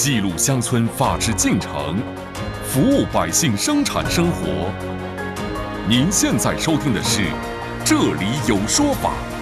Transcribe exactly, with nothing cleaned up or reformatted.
记录乡村法治进程，服务百姓生产生活。您现在收听的是《这里有说法》。